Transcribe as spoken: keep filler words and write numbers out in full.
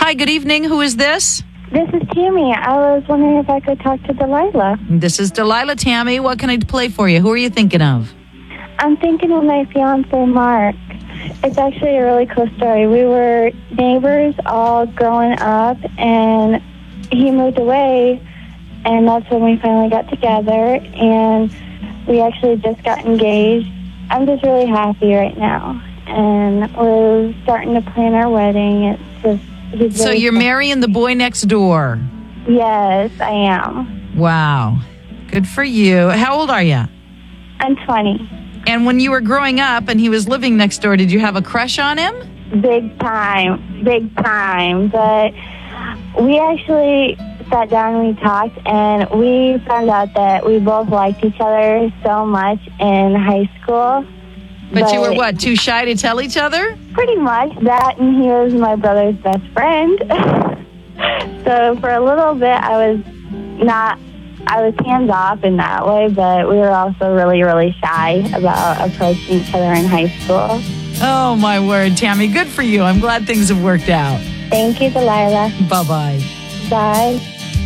Hi, good evening. Who is this? This is Tammy. I was wondering if I could talk to Delilah. This is Delilah. Tammy, what can I play for you? Who are you thinking of? I'm thinking of my fiance, Mark. It's actually a really cool story. We were neighbors all growing up, and he moved away, and that's when we finally got together, and we actually just got engaged. I'm just really happy right now, and we're starting to plan our wedding. It's just he's So really you're fun. marrying the boy next door. Yes, I am. Wow. Good for you. How old are you? I'm twenty. And when you were growing up and he was living next door, did you have a crush on him? Big time, big time. But we actually sat down and we talked, and we found out that we both liked each other so much in high school. But, you were what, too shy to tell each other? Pretty much that, and he was my brother's best friend. So for a little bit, I was not, I was hands off in that way, but we were also really, really shy about approaching each other in high school. Oh, my word, Tammy. Good for you. I'm glad things have worked out. Thank you, Delilah. Bye-bye. Bye.